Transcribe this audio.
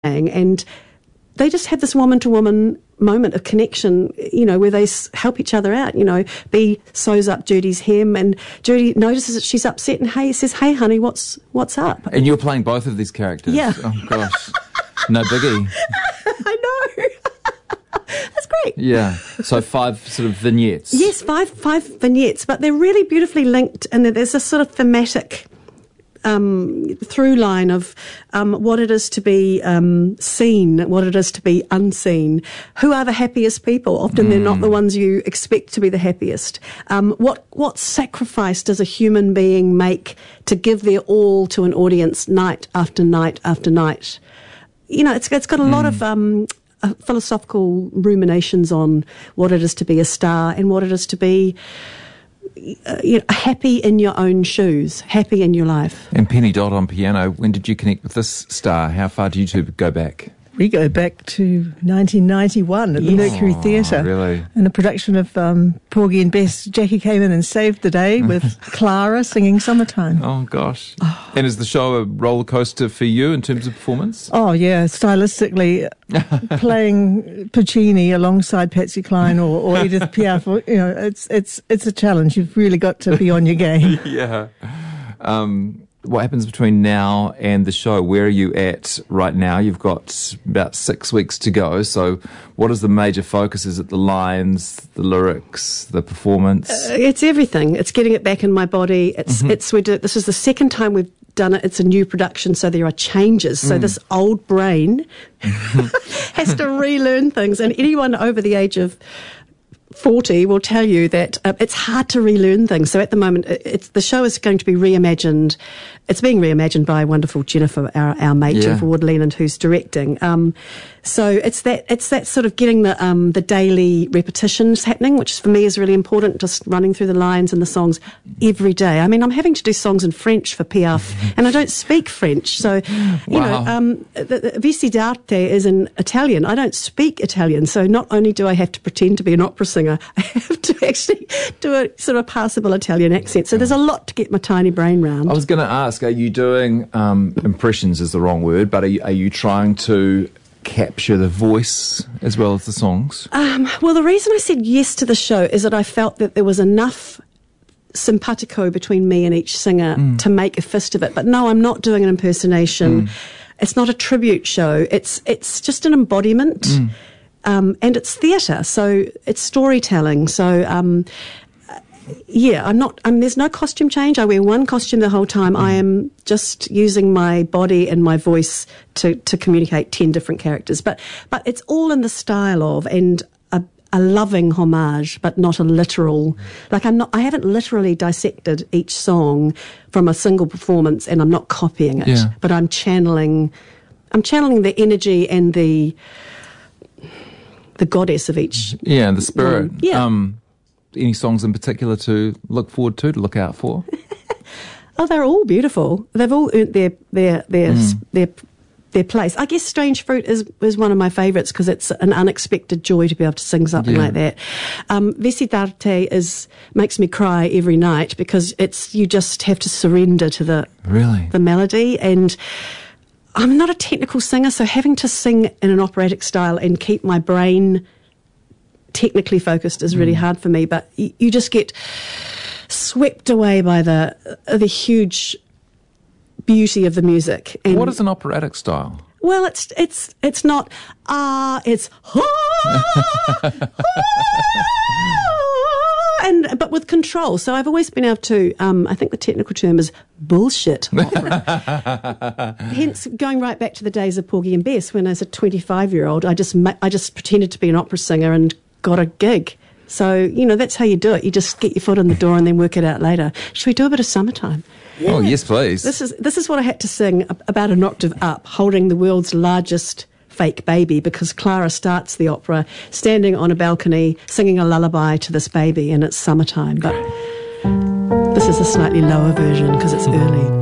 and they just had this woman-to-woman moment of connection, where they help each other out. Bea sews up Judy's hem, and Judy notices that she's upset, and says, "Hey, honey, what's up?" And you're playing both of these characters. Yeah. Oh gosh, no biggie. I know. That's great. Yeah. So 5 sort of vignettes. Yes, five vignettes, but they're really beautifully linked, and there's a sort of thematic through line of what it is to be seen, what it is to be unseen. Who are the happiest people? Often they're not the ones you expect to be the happiest. What sacrifice does a human being make to give their all to an audience night after night after night? It's got a lot of philosophical ruminations on what it is to be a star and what it is to be happy in your own shoes, happy in your life. And Penny Dodd on piano. When did you connect with this star? How far do you two go back? We go back to 1991 at the Mercury Theatre. Really? In a production of Porgy and Bess. Jackie came in and saved the day with Clara singing Summertime. Oh, gosh. Oh. And is the show a roller coaster for you in terms of performance? Oh, yeah. Stylistically, playing Puccini alongside Patsy Cline or Edith Piaf, it's a challenge. You've really got to be on your game. Yeah. What happens between now and the show? Where are you at right now? You've got about 6 weeks to go. So what is the major focus? Is it the lines, the lyrics, the performance? It's everything. It's getting it back in my body. This is the second time we've done it. It's a new production, so there are changes. So this old brain has to relearn things. And anyone over the age of 40 will tell you that it's hard to relearn things. So at the moment, the show is going to be reimagined. It's being reimagined by wonderful Jennifer, our mate, Jennifer Ward-Leland, who's directing. So it's that sort of getting the daily repetitions happening, which for me is really important, just running through the lines and the songs every day. I mean, I'm having to do songs in French for Piaf, and I don't speak French. So, the Vici d'arte is in Italian. I don't speak Italian. So not only do I have to pretend to be an opera singer, I have to actually do a sort of passable Italian accent. So there's a lot to get my tiny brain round. I was going to ask, are you doing impressions is the wrong word, but are you trying to capture the voice as well as the songs? Well, the reason I said yes to the show is that I felt that there was enough simpatico between me and each singer to make a fist of it. But no, I'm not doing an impersonation. It's not a tribute show. It's just an embodiment. And it's theatre, so it's storytelling. So, there's no costume change. I wear one costume the whole time. I am just using my body and my voice to communicate 10 different characters. But it's all in the style of, and a loving homage, but not a literal, I haven't literally dissected each song from a single performance, and I'm not copying it, but I'm channeling the energy and the goddess of each. Yeah, and the spirit. Yeah. Any songs in particular to look forward to look out for? Oh, they're all beautiful. They've all earned their place. I guess Strange Fruit is one of my favourites because it's an unexpected joy to be able to sing something like that. Vici d'arte makes me cry every night because you just have to surrender to the melody. And I'm not a technical singer, so having to sing in an operatic style and keep my brain technically focused is really hard for me. But you just get swept away by the huge beauty of the music. And what is an operatic style? Well, it's not it's but with control. So I've always been able to, I think the technical term is bullshit opera. Hence, going right back to the days of Porgy and Bess, when I was a 25-year-old, I just pretended to be an opera singer and got a gig. So, that's how you do it. You just get your foot in the door and then work it out later. Should we do a bit of Summertime? Yeah. Oh, yes, please. This is what I had to sing about an octave up, holding the world's largest fake baby, because Clara starts the opera standing on a balcony singing a lullaby to this baby, and it's summertime. But this is a slightly lower version because it's early.